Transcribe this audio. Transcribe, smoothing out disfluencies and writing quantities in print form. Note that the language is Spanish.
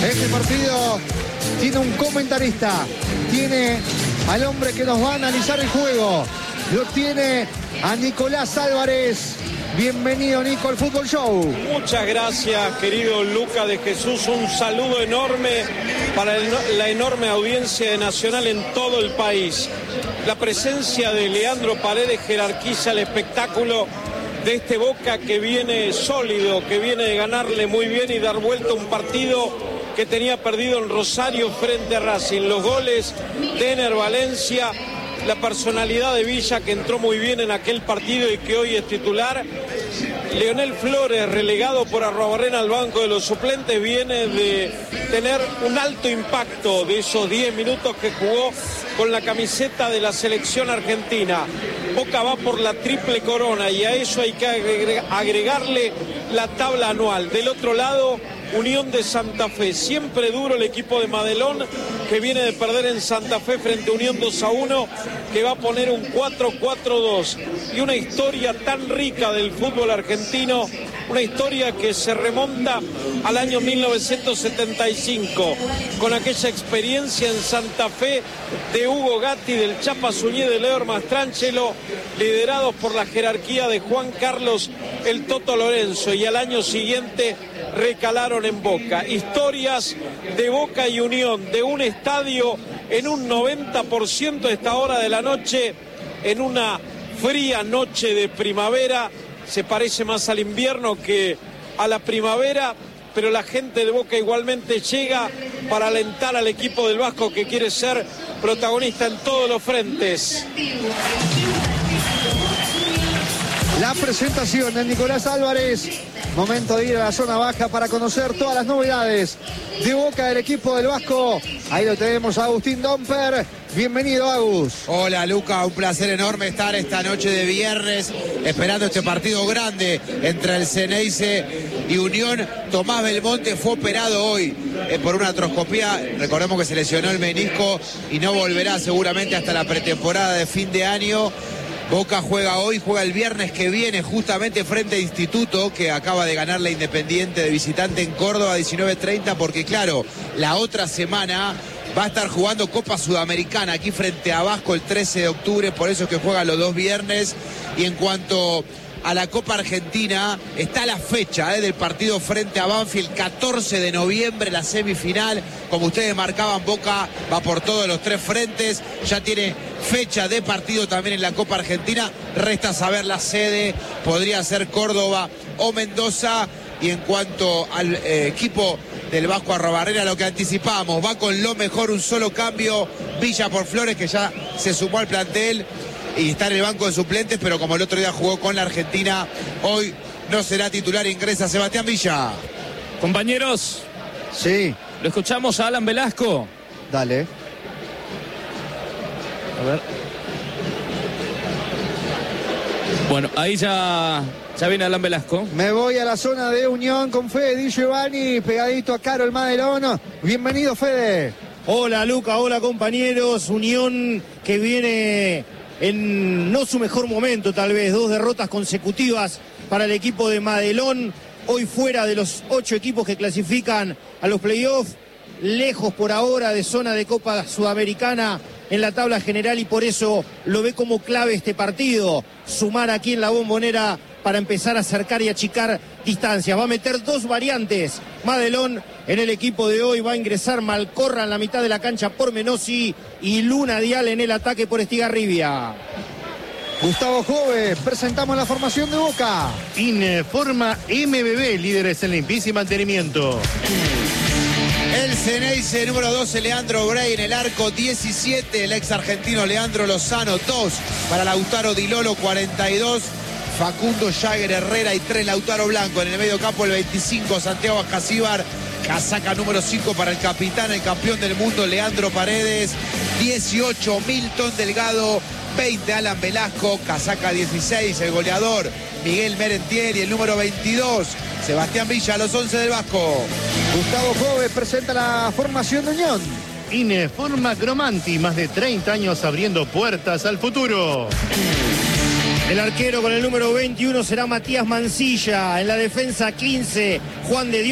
Este partido tiene un comentarista, tiene al hombre que nos va a analizar el juego, lo tiene a Nicolás Álvarez. Bienvenido, Nico, al Fútbol Show. Muchas gracias, querido Luca de Jesús. Un saludo enorme para la enorme audiencia de Nacional en todo el país. La presencia de Leandro Paredes jerarquiza el espectáculo de este Boca que viene sólido, que viene de ganarle muy bien y dar vuelta a un partido que tenía perdido en Rosario frente a Racing. Los goles de Ener Valencia, la personalidad de Villa, que entró muy bien en aquel partido y que hoy es titular. Leonel Flores, relegado por Arruabarrena al banco de los suplentes, viene de tener un alto impacto de esos 10 minutos que jugó con la camiseta de la selección argentina. Boca va por la triple corona y a eso hay que agregarle la tabla anual. Del otro lado, Unión de Santa Fe, siempre duro el equipo de Madelón, que viene de perder en Santa Fe frente a Unión 2-1, que va a poner un 4-4-2. Y una historia tan rica del fútbol argentino, una historia que se remonta al año 1975, con aquella experiencia en Santa Fe de Hugo Gatti, del Chapa Suñé, de Leo Mastrangelo, liderados por la jerarquía de Juan Carlos el Toto Lorenzo, y al año siguiente recalaron en Boca. Historias de Boca y Unión, de un estadio en un 90% a esta hora de la noche, en una fría noche de primavera. Se parece más al invierno que a la primavera, pero la gente de Boca igualmente llega para alentar al equipo del Vasco, que quiere ser protagonista en todos los frentes. La presentación de Nicolás Álvarez. Momento de ir a la zona baja para conocer todas las novedades de Boca del equipo del Vasco. Ahí lo tenemos a Agustín Domper. Bienvenido, Agus. Hola, Luca, un placer enorme estar esta noche de viernes esperando este partido grande entre el Ceneice y Unión. Tomás Belmonte fue operado hoy por una artroscopía. Recordemos que se lesionó el menisco y no volverá seguramente hasta la pretemporada de fin de año. Boca juega hoy, juega el viernes que viene justamente frente a Instituto, que acaba de ganar la Independiente de visitante en Córdoba 19:30, porque claro, la otra semana va a estar jugando Copa Sudamericana aquí frente a Vasco el 13 de octubre, por eso es que juega los dos viernes. Y en cuanto a la Copa Argentina, está la fecha del partido frente a Banfield, 14 de noviembre, la semifinal. Como ustedes marcaban, Boca va por todos los tres frentes, ya tiene fecha de partido también en la Copa Argentina. Resta saber la sede, podría ser Córdoba o Mendoza. Y en cuanto al equipo del Vasco Arruabarrena, lo que anticipamos, va con lo mejor, un solo cambio, Villa por Flores, que ya se sumó al plantel y está en el banco de suplentes, pero como el otro día jugó con la Argentina, hoy no será titular. Ingresa Sebastián Villa. Compañeros, Sí, lo escuchamos a Alan Velasco. dale. A ver. Bueno, ahí ya viene Alan Velasco. Me voy a la zona de Unión con Fede Di Giovanni, pegadito a Carol Madelón. Bienvenido, Fede. Hola, Luca, hola, compañeros. Unión que viene en no su mejor momento, tal vez. 2 derrotas consecutivas para el equipo de Madelón. Hoy fuera de los 8 equipos que clasifican a los playoffs. Lejos por ahora de zona de Copa Sudamericana en la tabla general, y por eso lo ve como clave este partido. Sumar aquí en la Bombonera para empezar a acercar y achicar distancias. Va a meter 2 variantes Madelón en el equipo de hoy. Va a ingresar Malcorra en la mitad de la cancha por Menossi y Luna Dial en el ataque por Estigarribia. Gustavo Jove, presentamos la formación de Boca. Informa MBB, líderes en limpieza y mantenimiento. El Ceneice, número 12, Leandro Bray en el arco, 17, el ex argentino Leandro Lozano, 2 para Lautaro Di Lolo, 42, Facundo Jagger Herrera y 3 Lautaro Blanco. En el medio campo el 25, Santiago Ascasíbar, casaca número 5 para el capitán, el campeón del mundo Leandro Paredes, 18, Milton Delgado, 20, Alan Velasco, casaca 16, el goleador Miguel Merentiel, y el número 22, Sebastián Villa, los 11 del Vasco. Gustavo Jove presenta la formación de Unión. Informa Cromanti, más de 30 años abriendo puertas al futuro. El arquero con el número 21 será Matías Mancilla. En la defensa 15, Juan de Dios.